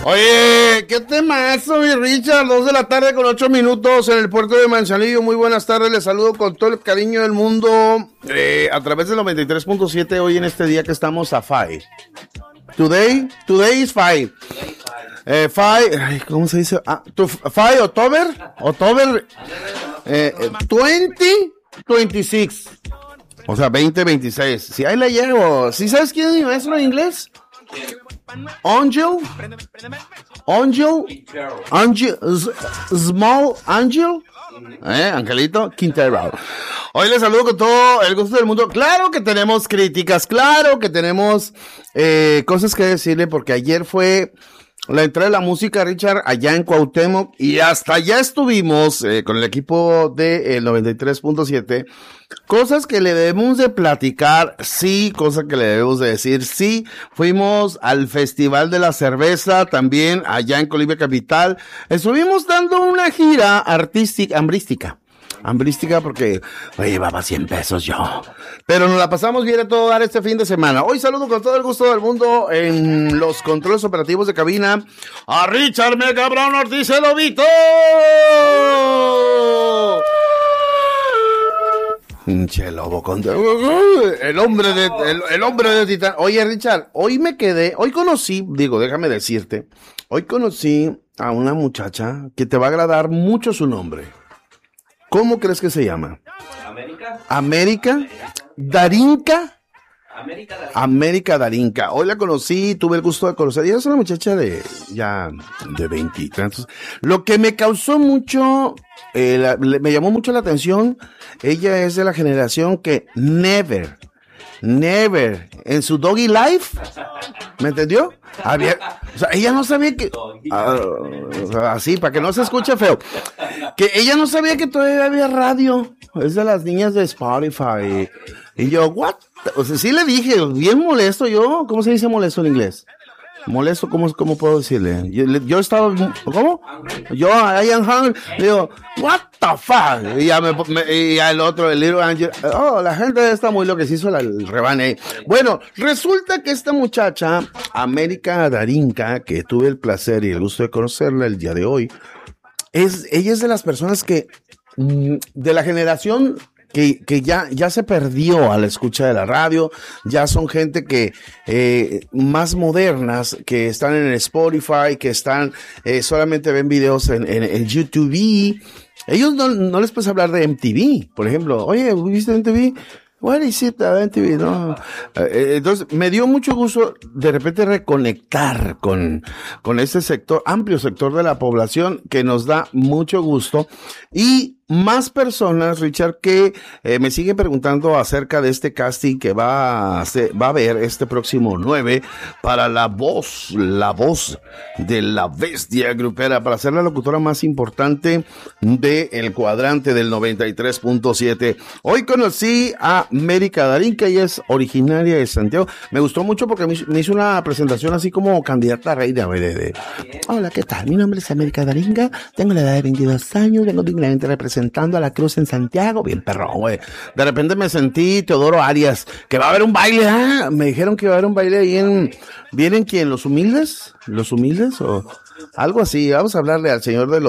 Oye, qué temazo, mi Richard. 2 de la tarde con 8 minutos en el puerto de Manzanillo. Muy buenas tardes, les saludo con todo el cariño del mundo a través del 93.7 hoy en este día que estamos a 5. Today is 5. 5, ¿cómo se dice? 5 October 2026. O sea, 2026. Si ahí le llego. ¿Sí sabes quién es mi maestro de inglés? Angel, Small Angel, Angelito Quintero. Hoy les saludo con todo el gusto del mundo. Claro que tenemos críticas, claro que tenemos cosas que decirle, porque ayer fue la entrada de la música, Richard, allá en Cuauhtémoc, y hasta allá estuvimos con el equipo de 93.7. Cosas que le debemos de platicar, sí, cosas que le debemos de decir, sí. Fuimos al Festival de la Cerveza, también allá en Colima Capital. Estuvimos dando una gira artística, hambrística porque, oye, llevaba 100 pesos yo. Pero nos la pasamos bien a todo dar este fin de semana. Hoy saludo con todo el gusto del mundo en los controles operativos de cabina a Richard Mega Brown Ortiz, el Lobito. Pinche lobo el hombre de Titán. Oye, Richard, hoy conocí a una muchacha que te va a agradar mucho su nombre. ¿Cómo crees que se llama? América Darinka. América Darinka. Hoy la conocí, tuve el gusto de conocer. Ella es una muchacha de 20 y tantos. Lo que me causó mucho, me llamó mucho la atención, ella es de la generación que never, en su doggy life, ¿me entendió? O sea, ella no sabía que, así, para que no se escuche feo, que ella no sabía que todavía había radio. Es de las niñas de Spotify. Y yo, what? O sea, sí le dije, bien molesto yo. ¿Cómo se dice molesto en inglés? Molesto, ¿cómo puedo decirle? Yo estaba, ¿cómo? Yo, I am hungry. Digo, what the fuck? Y ya el otro, el Little Angel, la gente está muy lo que se hizo el rebane. Bueno, resulta que esta muchacha, América Darinka, que tuve el placer y el gusto de conocerla el día de hoy, ella es de las personas que, de la generación que ya se perdió a la escucha de la radio, ya son gente que más modernas, que están en Spotify, que están solamente ven videos en YouTube. Ellos no les puedes hablar de MTV, por ejemplo. Oye, ¿viste MTV? What is it, MTV? No. Entonces, me dio mucho gusto de repente reconectar con ese sector, amplio sector de la población, que nos da mucho gusto. Y más personas, Richard, que me siguen preguntando acerca de este casting que va a haber este próximo 9 para la voz de la bestia grupera, para ser la locutora más importante del cuadrante del 93.7. Hoy conocí a América Darinka, ella es originaria de Santiago. Me gustó mucho porque me hizo una presentación así como candidata a reina. Hola, ¿qué tal? Mi nombre es América Darinka, tengo la edad de 22 años, vengo dignamente representando a la Cruz en Santiago. Bien perrón, güey. De repente me sentí Teodoro Arias, que va a haber un baile, me dijeron que va a haber un baile ahí ¿vienen quién? ¿Los humildes o algo así? Vamos a hablarle al señor de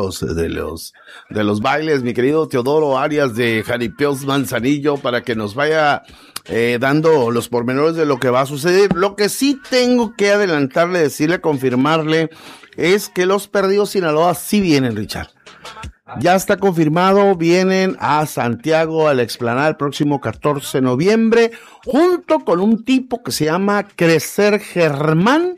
los bailes, mi querido Teodoro Arias de Jaripeos Manzanillo, para que nos vaya dando los pormenores de lo que va a suceder. Lo que sí tengo que adelantarle, decirle, confirmarle, es que los Perdidos Sinaloa sí vienen, Richard. Ya está confirmado, vienen a Santiago, a la explanada el próximo 14 de noviembre, junto con un tipo que se llama Crecer Germán.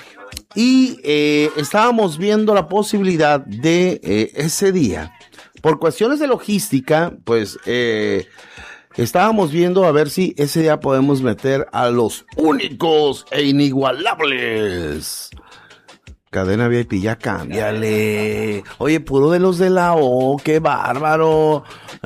Y estábamos viendo la posibilidad de ese día, por cuestiones de logística, pues estábamos viendo a ver si ese día podemos meter a los únicos e inigualables. Cadena VIP, ya cámbiale. Oye, puro de los de la O, qué bárbaro.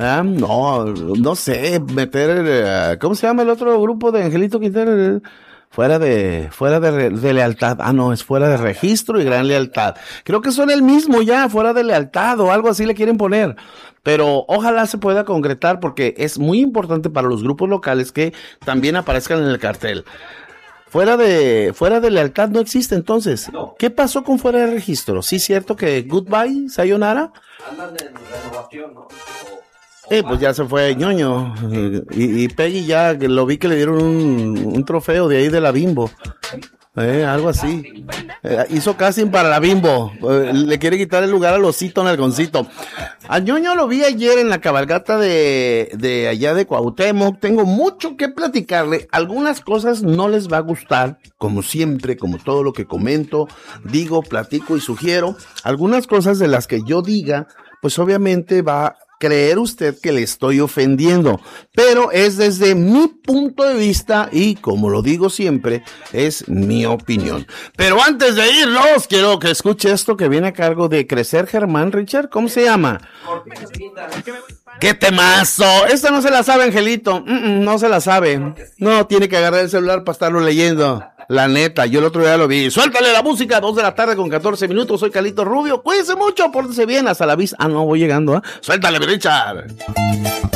No sé, meter, ¿cómo se llama el otro grupo de Angelito Quintero? Fuera de lealtad. No, es fuera de registro y gran lealtad. Creo que son el mismo ya, fuera de lealtad o algo así le quieren poner. Pero ojalá se pueda concretar porque es muy importante para los grupos locales que también aparezcan en el cartel. Fuera de lealtad no existe entonces. No. ¿Qué pasó con fuera de registro? ¿Sí es cierto que goodbye, sayonara? Andan en renovación, ¿no? Pues ya se fue ñoño. Y Peggy ya, lo vi que le dieron un trofeo de ahí de la Bimbo. Algo así. Hizo casting para la Bimbo. Le quiere quitar el lugar al osito nalgoncito. A ñoño lo vi ayer en la cabalgata de allá de Cuauhtémoc. Tengo mucho que platicarle. Algunas cosas no les va a gustar, como siempre, como todo lo que comento, digo, platico y sugiero. Algunas cosas de las que yo diga, pues obviamente va a creer usted que le estoy ofendiendo, pero es desde mi punto de vista y, como lo digo siempre, es mi opinión. Pero antes de irnos, quiero que escuche esto que viene a cargo de Crecer Germán. Richard, ¿cómo se llama? ¡Qué temazo! Esta no se la sabe, Angelito. No se la sabe. No, tiene que agarrar el celular para estarlo leyendo. La neta, yo el otro día lo vi. Suéltale la música, 2 de la tarde con 14 minutos. Soy Carlito Rubio. Cuídense mucho, pórtense bien. Hasta la vista. No, voy llegando, ¿eh? Suéltale, Richard.